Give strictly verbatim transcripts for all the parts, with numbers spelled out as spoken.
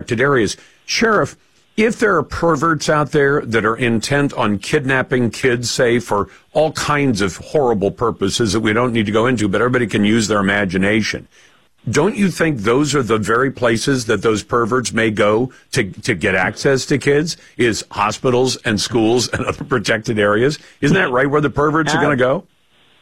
protected areas. Sheriff, if there are perverts out there that are intent on kidnapping kids, say, for all kinds of horrible purposes that we don't need to go into, but everybody can use their imagination, don't you think those are the very places that those perverts may go to, to get access to kids, is hospitals and schools and other protected areas? Isn't that right, where the perverts are going to go?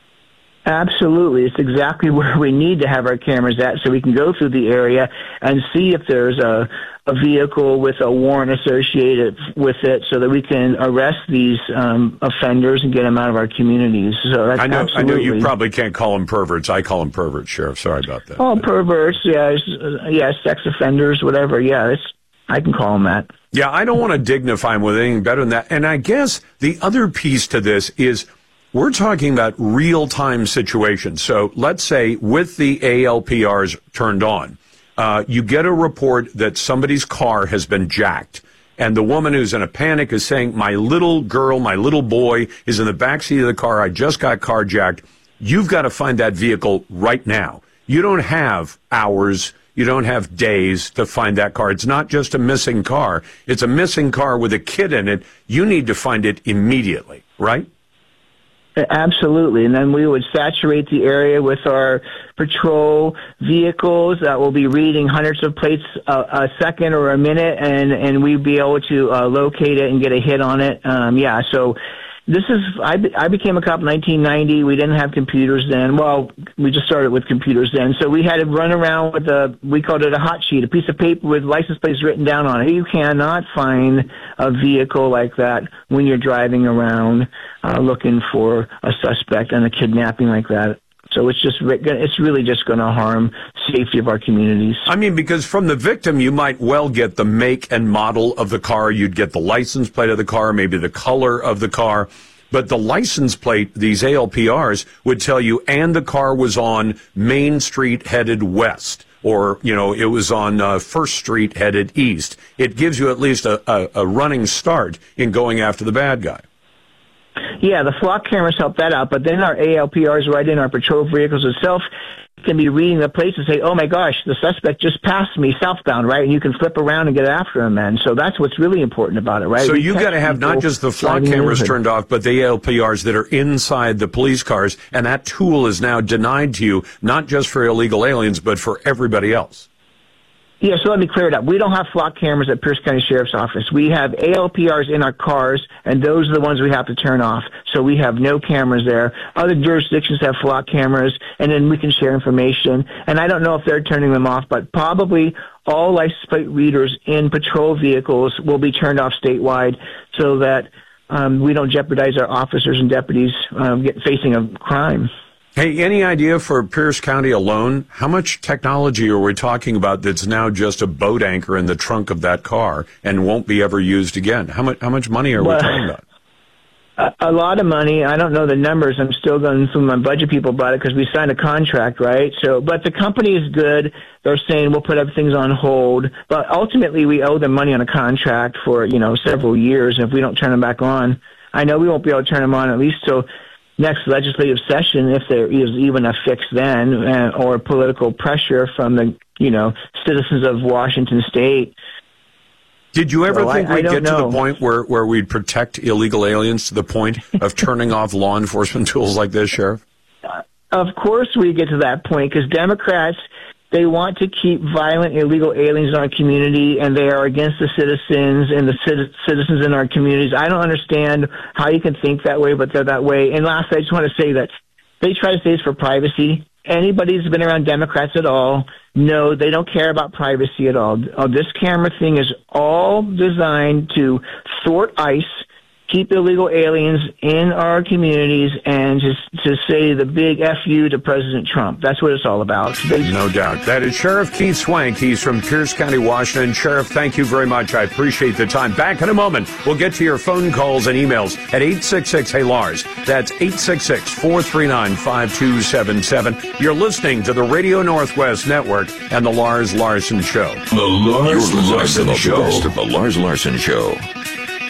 Absolutely. It's exactly where we need to have our cameras at, so we can go through the area and see if there's a, a vehicle with a warrant associated with it, so that we can arrest these um, offenders and get them out of our communities. So that's I know, absolutely. I know you probably can't call them perverts. I call them perverts, Sheriff. Sorry about that. Oh, perverts, yeah, yeah, sex offenders, whatever. Yeah, it's, I can call them that. Yeah, I don't want to dignify them with anything better than that. And I guess the other piece to this is, we're talking about real-time situations. So let's say with the A L P Rs turned on, uh, you get a report that somebody's car has been jacked. And the woman who's in a panic is saying, my little girl, my little boy is in the backseat of the car. I just got carjacked. You've got to find that vehicle right now. You don't have hours. You don't have days to find that car. It's not just a missing car. It's a missing car with a kid in it. You need to find it immediately, right? Absolutely. And then we would saturate the area with our patrol vehicles that will be reading hundreds of plates a, a second or a minute, and, and we'd be able to uh, locate it and get a hit on it. Um, yeah, so this is, I, I became a cop in nineteen ninety. We didn't have computers then. Well, we just started with computers then. So we had to run around with a, we called it a hot sheet, a piece of paper with license plates written down on it. You cannot find a vehicle like that when you're driving around uh, looking for a suspect and a kidnapping like that. So it's just, it's really just going to harm safety of our communities. I mean, because from the victim, you might well get the make and model of the car. You'd get the license plate of the car, maybe the color of the car. But the license plate, these A L P Rs, would tell you, and the car was on Main Street headed west. Or, you know, it was on uh, First Street headed east. It gives you at least a, a, a running start in going after the bad guy. Yeah, the flock cameras help that out, but then our A L P Rs right in our patrol vehicles itself can be reading the plates and say, oh my gosh, the suspect just passed me southbound, right? And you can flip around and get after him, man. So that's what's really important about it, right? So we you got to have not just the flock cameras turned off, but the A L P Rs that are inside the police cars, and that tool is now denied to you, not just for illegal aliens, but for everybody else. Yeah, so let me clear it up. We don't have flock cameras at Pierce County Sheriff's Office. We have A L P Rs in our cars, and those are the ones we have to turn off. So we have no cameras there. Other jurisdictions have flock cameras, and then we can share information. And I don't know if they're turning them off, but probably all license plate readers in patrol vehicles will be turned off statewide so that um, we don't jeopardize our officers and deputies um, get, facing a crime. Hey, any idea for Pierce County alone, how much technology are we talking about that's now just a boat anchor in the trunk of that car and won't be ever used again? How much, how much money are well, we talking about? A, a lot of money. I don't know the numbers. I'm still going through my budget people about it because we signed a contract, right? So, but the company is good. They're saying we'll put everything on hold, but ultimately we owe them money on a contract for, you know, several years. And if we don't turn them back on, I know we won't be able to turn them on at least till next legislative session, if there is even a fix then, uh, or political pressure from the, you know, citizens of Washington State. Did you ever so think I, we'd I get know. to the point where, where we'd protect illegal aliens to the point of turning off law enforcement tools like this, Sheriff? Uh, of course we get to that point, because Democrats, they want to keep violent illegal aliens in our community, and they are against the citizens and the citizens in our communities. I don't understand how you can think that way, but they're that way. And last, I just want to say that they try to say it's for privacy. Anybody who's been around Democrats at all, no, they don't care about privacy at all. Oh, this camera thing is all designed to thwart ICE, keep illegal aliens in our communities, and just to say the big F you to President Trump. That's what it's all about. No doubt. That is Sheriff Keith Swank. He's from Pierce County, Washington. Sheriff, thank you very much. I appreciate the time. Back in a moment, we'll get to your phone calls and emails at eight six six, hey Lars. That's eight six six, four three nine, five two seven seven. You're listening to the Radio Northwest Network and the Lars Larson Show. The Lars Larson Show. The best of the Lars Larson Show.